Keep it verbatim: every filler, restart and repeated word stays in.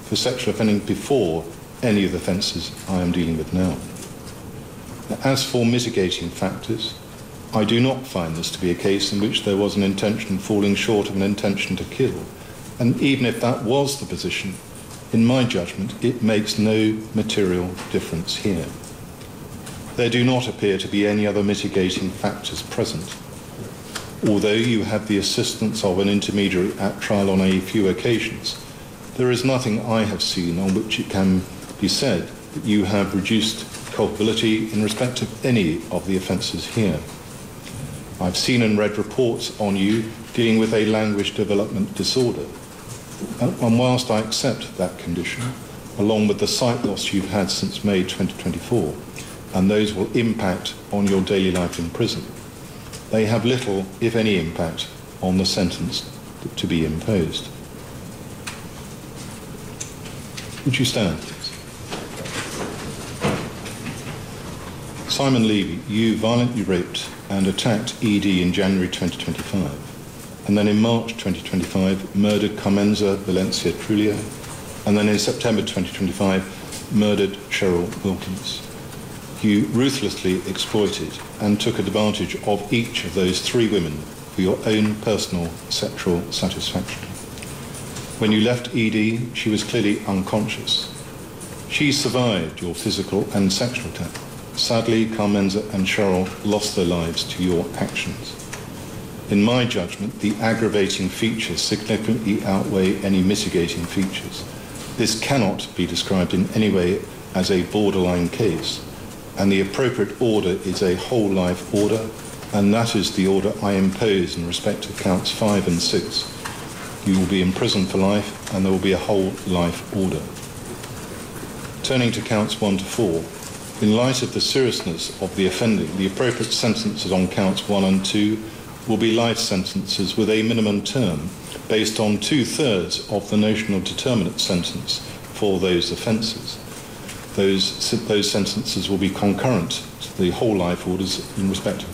for sexual offending before any of the offences I am dealing with now. As for mitigating factors, I do not find this to be a case in which there was an intention falling short of an intention to kill. And even if that was the position, in my judgment, it makes no material difference here. There do not appear to be any other mitigating factors present. Although you had the assistance of an intermediary at trial on a few occasions, there is nothing I have seen on which it can be said that you have reduced culpability in respect of any of the offences here. I've seen and read reports on you dealing with a language development disorder. And whilst I accept that condition, along with the sight loss you've had since May twenty twenty-four, and those will impact on your daily life in prison, they have little, if any, impact on the sentence to be imposed. Would you stand, please? Simon Levy, you violently raped and attacked E D in January twenty twenty-five, and then in March twenty twenty-five murdered Carmenza Valencia Trujillo, and then in September twenty twenty-five murdered Cheryl Wilkins. You ruthlessly exploited and took advantage of each of those three women for your own personal sexual satisfaction. When you left E D, she was clearly unconscious. She survived your physical and sexual attack. Sadly, Carmenza and Cheryl lost their lives to your actions. In my judgment, the aggravating features significantly outweigh any mitigating features. This cannot be described in any way as a borderline case, and the appropriate order is a whole life order, and that is the order I impose in respect of counts five and six. You will be in prison for life, and there will be a whole life order. Turning to counts one to four, in light of the seriousness of the offending, the appropriate sentences on counts one and two will be life sentences with a minimum term based on two-thirds of the notional determinate sentence for those offences. Those, those sentences will be concurrent to the whole life orders in respect of